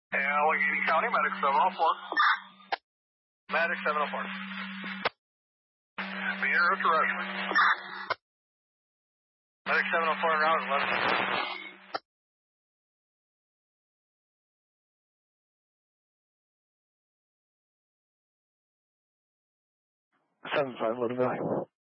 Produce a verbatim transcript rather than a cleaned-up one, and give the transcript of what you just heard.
And Allegheny County, Medic seven oh four. Medic seven oh four. Meter to Rushman. Medic seven oh four en route, eleven. seven five, low to value.